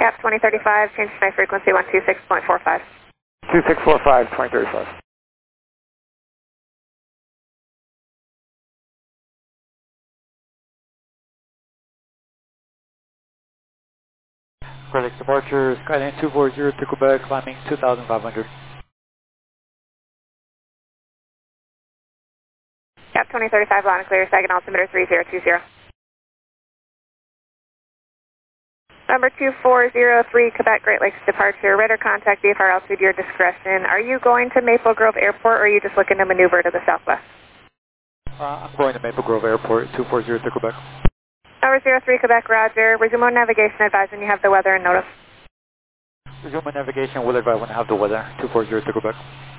Cap 2035, change tonight frequency 126.45. 2645, 2035. Credit departure, Skyline 240 to Quebec, climbing 2,500. Cap 2035, loud and clear, Saginaw altimeter 3020. Number 2403, Quebec Great Lakes departure, radar contact VFR altitude your discretion. Are you going to Maple Grove Airport or are you just looking to maneuver to the southwest? I'm going to Maple Grove Airport, 240 to Quebec. Number 03, Quebec, roger. Resume on navigation, advise when you have the weather and notice. Resume my navigation, will advise when I have the weather, 240 to Quebec.